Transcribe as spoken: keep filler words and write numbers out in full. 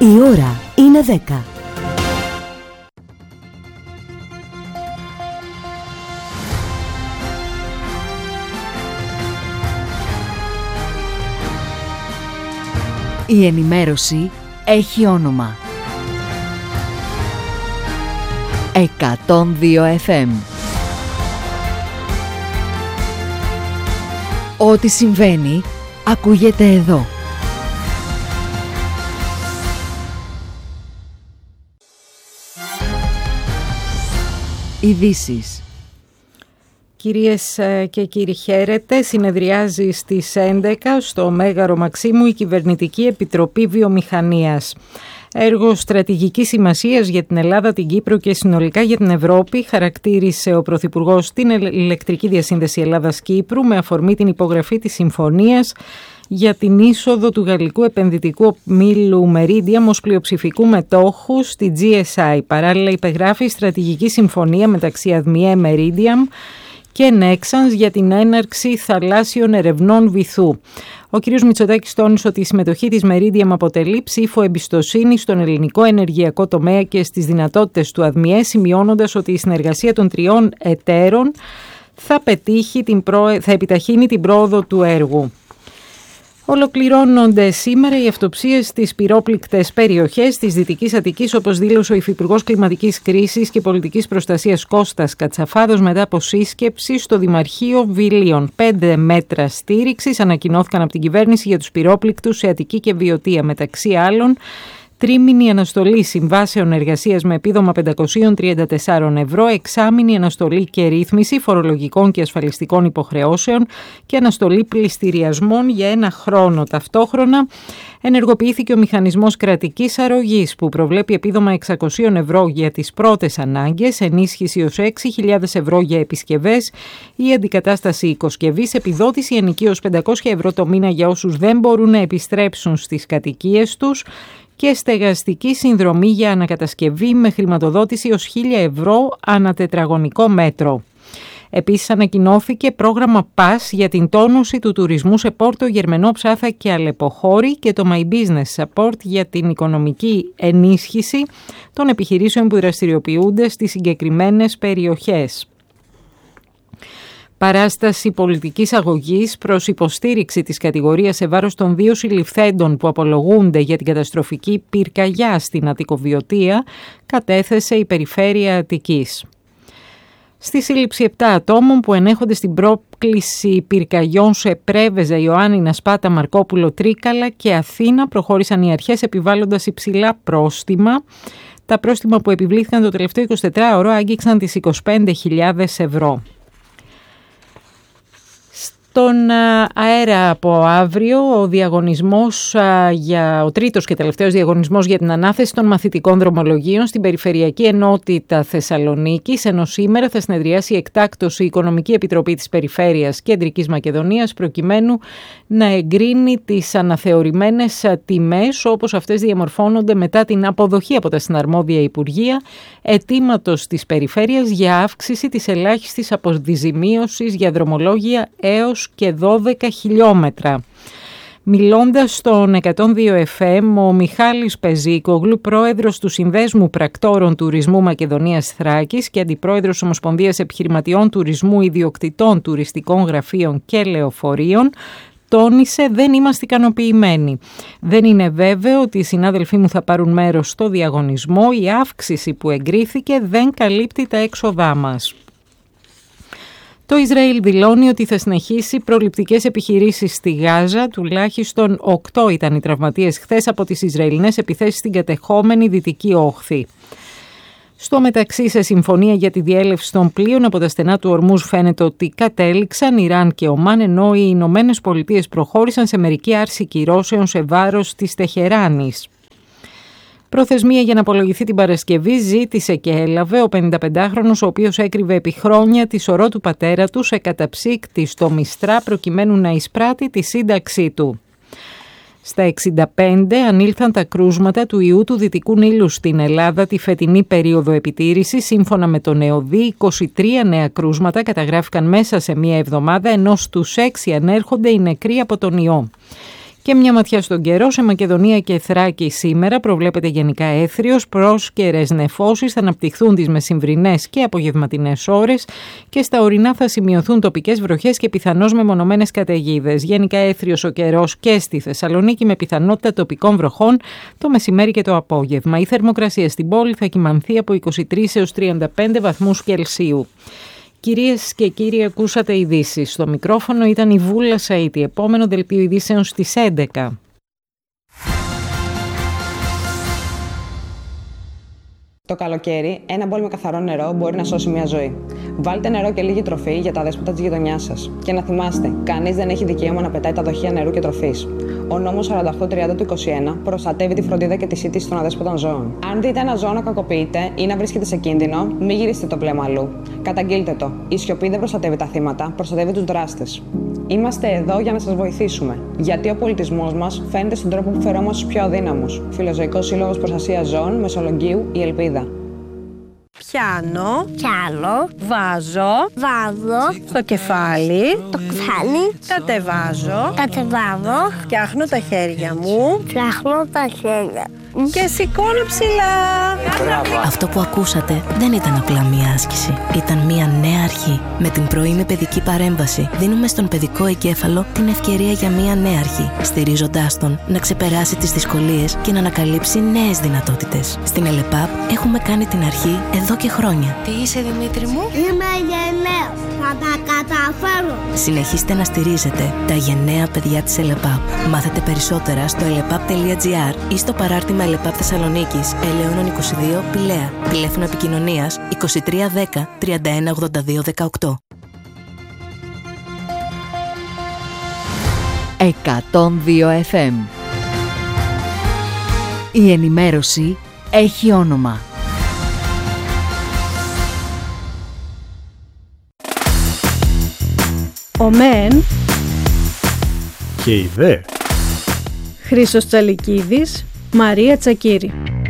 Η ώρα είναι δέκα. Η ενημέρωση έχει όνομα. εκατόν δύο εφ εμ. Ό,τι συμβαίνει ακούγεται εδώ. Ειδήσεις. Κυρίες και κύριοι, χαίρετε. Συνεδριάζει στις έντεκα στο Μέγαρο Μαξίμου η Κυβερνητική Επιτροπή Βιομηχανίας. Έργο στρατηγικής σημασίας για την Ελλάδα, την Κύπρο και συνολικά για την Ευρώπη, χαρακτήρισε ο Πρωθυπουργός την ηλεκτρική διασύνδεση Ελλάδας-Κύπρου με αφορμή την υπογραφή της συμφωνίας για την είσοδο του γαλλικού επενδυτικού ομίλου Meridiam ως πλειοψηφικού μετόχου στη τζι ες άι. Παράλληλα υπεγράφει στρατηγική συμφωνία μεταξύ ΑΔΜΙΕ Meridiam και Nexans για την έναρξη θαλάσσιων ερευνών βυθού. Ο κ. Μητσοτάκης τόνισε ότι η συμμετοχή της Meridiam αποτελεί ψήφο εμπιστοσύνη στον ελληνικό ενεργειακό τομέα και στις δυνατότητες του ΑΔΜΙΕ, σημειώνοντας ότι η συνεργασία των τριών εταίρων θα, πετύχει την προ... θα επιταχύνει την πρόοδο του έργου. Ολοκληρώνονται σήμερα οι αυτοψίες στις πυρόπληκτες περιοχές της Δυτικής Αττικής, όπως δήλωσε ο Υφυπουργός Κλιματικής Κρίσης και Πολιτικής Προστασίας Κώστας Κατσαφάδος μετά από σύσκεψη στο Δημαρχείο Βιλίων. Πέντε μέτρα στήριξης ανακοινώθηκαν από την κυβέρνηση για τους πυρόπληκτους σε Αττική και Βιωτία, μεταξύ άλλων τρίμηνη αναστολή συμβάσεων εργασίας με επίδομα πεντακόσια τριάντα τέσσερα ευρώ, εξάμηνη αναστολή και ρύθμιση φορολογικών και ασφαλιστικών υποχρεώσεων και αναστολή πληστηριασμών για ένα χρόνο. Ταυτόχρονα ενεργοποιήθηκε ο μηχανισμός κρατικής αρρωγής που προβλέπει επίδομα εξακόσια ευρώ για τις πρώτες ανάγκες, ενίσχυση ως έξι χιλιάδες ευρώ για επισκευές ή αντικατάσταση οικοσκευής, επιδότηση ενοικίως πεντακόσια ευρώ το μήνα για όσους δεν μπορούν να επιστρέψουν στις κατοικίες τους και στεγαστική συνδρομή για ανακατασκευή με χρηματοδότηση ως χίλια ευρώ ανά τετραγωνικό μέτρο. Επίσης ανακοινώθηκε πρόγραμμα ΠΑΣ για την τόνωση του τουρισμού σε Πόρτο, Γερμενό, Ψάθα και Αλεποχώρη και το My Business Support για την οικονομική ενίσχυση των επιχειρήσεων που δραστηριοποιούνται στις συγκεκριμένες περιοχές. Παράσταση πολιτικής αγωγής προς υποστήριξη της κατηγορίας σε βάρος των δύο συλληφθέντων που απολογούνται για την καταστροφική πυρκαγιά στην Αττικοβιωτία κατέθεσε η Περιφέρεια Αττικής. Στη σύλληψη επτά ατόμων που ενέχονται στην πρόκληση πυρκαγιών σε Πρέβεζα, Ιωάννινα, Σπάτα, Μαρκόπουλο, Τρίκαλα και Αθήνα προχώρησαν οι αρχές επιβάλλοντας υψηλά πρόστιμα. Τα πρόστιμα που επιβλήθηκαν το τελευταίο εικοσιτετράωρο άγγιξαν τις είκοσι πέντε χιλιάδες ευρώ. Στον αέρα από αύριο ο διαγωνισμός για ο τρίτος και τελευταίος διαγωνισμός για την ανάθεση των μαθητικών δρομολογίων στην Περιφερειακή Ενότητα Θεσσαλονίκης, ενώ σήμερα θα συνεδριάσει εκτάκτως η Οικονομική Επιτροπή της Περιφέρειας Κεντρικής Μακεδονίας προκειμένου να εγκρίνει τις αναθεωρημένες τιμές όπως αυτές διαμορφώνονται μετά την αποδοχή από τα συναρμόδια Υπουργεία αιτήματος της Περιφέρειας για αύξηση της ελάχιστης αποζημίωσης για δρομολόγια έως και δώδεκα χιλιόμετρα. Μιλώντας στον εκατόν δύο εφ εμ, ο Μιχάλης Πεζίκογλου, πρόεδρος του Συνδέσμου Πρακτόρων Τουρισμού Μακεδονίας Θράκης και αντιπρόεδρος Ομοσπονδίας Επιχειρηματιών Τουρισμού Ιδιοκτητών Τουριστικών Γραφείων και Λεωφορείων, τόνισε δεν είμαστε ικανοποιημένοι. Δεν είναι βέβαιο ότι οι συνάδελφοί μου θα πάρουν μέρος στο διαγωνισμό. Η αύξηση που εγκρίθηκε δεν καλύπτει τα έξοδά μας. Το Ισραήλ δηλώνει ότι θα συνεχίσει προληπτικές επιχειρήσεις στη Γάζα. Τουλάχιστον οκτώ ήταν οι τραυματίες χθες από τις Ισραηλινές επιθέσεις στην κατεχόμενη Δυτική Όχθη. Στο μεταξύ, σε συμφωνία για τη διέλευση των πλοίων από τα στενά του Ορμούζ φαίνεται ότι κατέληξαν Ιράν και Ομάν, ενώ οι Ηνωμένες Πολιτείες προχώρησαν σε μερική άρση κυρώσεων σε βάρος της Τεχεράνης. Προθεσμία για να απολογηθεί την Παρασκευή ζήτησε και έλαβε ο πενηνταπεντάχρονος, ο οποίος έκρυβε επί χρόνια τη σωρό του πατέρα του σε καταψύκτη στο Μιστρά προκειμένου να εισπράττει τη σύνταξή του. Στα εξήντα πέντε ανήλθαν τα κρούσματα του ιού του Δυτικού Νείλου στην Ελλάδα τη φετινή περίοδο επιτήρησης. Σύμφωνα με τον ΕΟΔΗ, είκοσι τρία νέα κρούσματα καταγράφηκαν μέσα σε μία εβδομάδα, ενώ στους έξι ανέρχονται οι νεκροί από τον ιό. Και μια ματιά στον καιρό. Σε Μακεδονία και Θράκη σήμερα προβλέπεται γενικά έθριος, πρόσκαιρες νεφώσεις θα αναπτυχθούν τις μεσημβρινές και απογευματινές ώρες και στα ορεινά θα σημειωθούν τοπικές βροχές και πιθανώς μεμονωμένες καταιγίδες. Γενικά έθριος ο καιρός και στη Θεσσαλονίκη με πιθανότητα τοπικών βροχών το μεσημέρι και το απόγευμα. Η θερμοκρασία στην πόλη θα κυμανθεί από είκοσι τρεις έως τριάντα πέντε βαθμούς Κελσίου. Κυρίες και κύριοι, ακούσατε ειδήσεις. Στο μικρόφωνο ήταν η Βούλα Σαΐτη. Επόμενο δελτίο ειδήσεων στις έντεκα. Το καλοκαίρι, ένα μπολ με καθαρό νερό μπορεί να σώσει μια ζωή. Βάλτε νερό και λίγη τροφή για τα αδέσποτα της γειτονιάς σας. Και να θυμάστε, κανείς δεν έχει δικαίωμα να πετάει τα δοχεία νερού και τροφής. Ο νόμος σαράντα οκτώ τριάντα του είκοσι ένα προστατεύει τη φροντίδα και τη σύντηση των αδέσποτων ζώων. Αν δείτε ένα ζώο να κακοποιείται ή να βρίσκεται σε κίνδυνο, μην γυρίσετε το βλέμμα αλλού. Καταγγείλτε το. Η σιωπή δεν προστατεύει τα θύματα, προστατεύει τους δράστες. Είμαστε εδώ για να σας βοηθήσουμε. Γιατί ο πολιτισμός μας φαίνεται στον τρόπο που φερόμαστε στους πιο αδύναμους. Φιλοζωικός Σύλλογος Προστασίας Ζώων Μεσολογγίου, η Ελπίδα. Πιάνω, πιάνω, βάζω, βάζω, στο κεφάλι, το κεφάλι, κατεβάζω, κατεβάζω, φτιάχνω τα χέρια μου, φτιάχνω τα χέρια και σηκώνω ψηλά. Αυτό που ακούσατε δεν ήταν απλά μία άσκηση. Ήταν μία νέα αρχή. Με την πρωινή παιδική παρέμβαση δίνουμε στον παιδικό εγκέφαλο την ευκαιρία για μία νέα αρχή, στηρίζοντάς τον να ξεπεράσει τις δυσκολίες και να ανακαλύψει νέες δυνατότητες. Στην ΕΛΕΠΑΠ έχουμε κάνει την αρχή εδώ και χρόνια. Τι είσαι, Δημήτρη μου? Είμαι γενναίος, θα τα καταφέρω. Συνεχίστε να στηρίζετε τα γενναία παιδιά της ΕΛΕΠΑΠ. Μάθετε περισσότερα στο ελεπαπ τελεία τζι άρ ή στο παράρτημα ΕΛΕΠΑΠ Θεσσαλονίκης, Ελαιώνων είκοσι δύο, Πηλαία. Τηλέφωνο επικοινωνίας είκοσι τρία δέκα τριάντα ένα ογδόντα δύο δεκαοκτώ. εκατόν δύο εφ εμ. Η ενημέρωση έχει όνομα. Ο μεν και η δε. Χρήστος Τσαλικίδης, Μαρία Τσακύρη.